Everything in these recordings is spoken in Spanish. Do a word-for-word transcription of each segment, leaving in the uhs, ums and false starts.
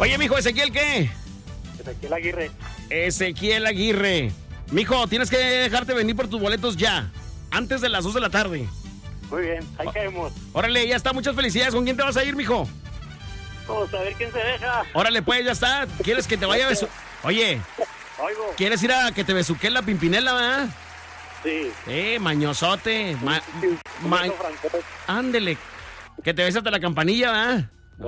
Oye, mijo, ¿Ezequiel qué? Ezequiel Aguirre. Ezequiel Aguirre. Mijo, tienes que dejarte venir por tus boletos ya, antes de las dos de la tarde. Muy bien, ahí caemos. Órale, ya está, muchas felicidades. ¿Con quién te vas a ir, mijo? Vamos a ver quién se deja. Órale, pues, ya está. ¿Quieres que te vaya a besu... Oye, Oigo. ¿quieres ir a que te besuque la Pimpinela, verdad? Sí. Eh, mañosote. Ma... Sí, Ma... Ándele. Que te beses hasta la campanilla, ¿verdad? ¿No?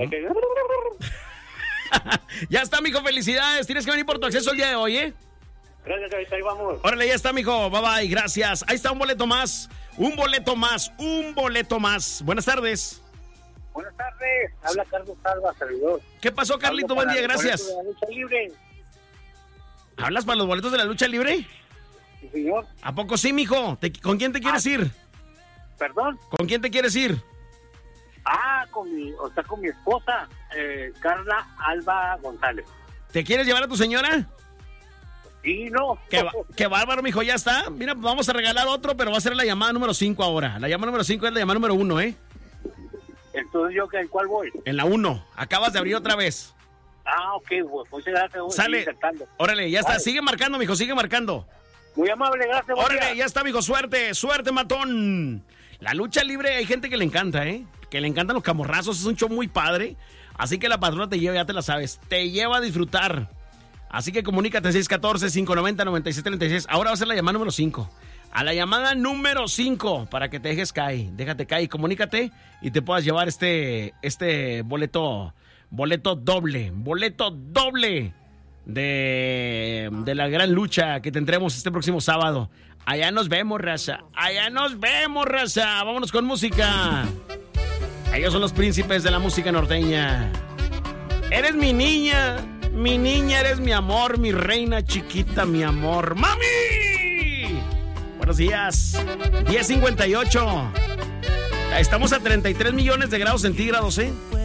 Ya está, mijo, felicidades. Tienes que venir por tu acceso el día de hoy, ¿eh? Gracias, ahorita ahí vamos. Órale, ya está, mijo. Bye, bye, gracias. Ahí está un boleto más. Un boleto más. Un boleto más. Buenas tardes. Buenas tardes. Habla Carlos Salva, servidor. ¿Qué pasó, Carlito? Buen día, gracias. De la lucha libre. ¿Hablas para los boletos de la lucha libre? Sí, señor. ¿A poco sí, mijo? ¿Te... ¿Con quién te quieres ah. ir? ¿Perdón? ¿Con quién te quieres ir? Ah, con mi, o sea, con mi esposa, eh, Carla Alba González. ¿Te quieres llevar a tu señora? Sí, no. Qué, qué bárbaro, mijo, ya está. Mira, vamos a regalar otro, pero va a ser la llamada número cinco ahora. La llamada número cinco es la llamada número uno, ¿eh? Entonces, ¿yo en cuál voy? En la uno. Acabas de abrir otra vez. Ah, ok, pues muchas gracias. Sale. Órale, ya está. Vale. Sigue marcando, mijo, sigue marcando. Muy amable, gracias. Órale, ya está, mijo, suerte, suerte, matón. La lucha libre hay gente que le encanta, ¿eh? Que le encantan los camorrazos, es un show muy padre. Así que la patrona te lleva, ya te la sabes. Te lleva a disfrutar. Así que comunícate seis uno cuatro, cinco nueve cero, nueve seis tres seis. Ahora va a ser la llamada número cinco. A la llamada número cinco, para que te dejes caer. Déjate caer y comunícate y te puedas llevar este, este boleto, boleto doble, boleto doble de, de la gran lucha que tendremos este próximo sábado. Allá nos vemos, raza. Allá nos vemos, raza. Vámonos con música. Ellos son los príncipes de la música norteña. Eres mi niña, mi niña, eres mi amor, mi reina chiquita, mi amor. ¡Mami! Buenos días. diez cincuenta y ocho. Estamos a treinta y tres millones de grados centígrados, ¿eh?